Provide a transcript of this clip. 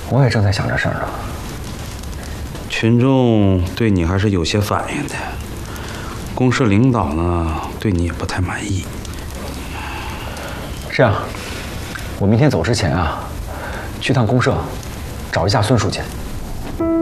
我也正在想这事儿呢。 群众对你还是有些反应的，公社领导呢对你也不太满意。 这样，我明天走之前啊，去趟公社，找一下孙书记。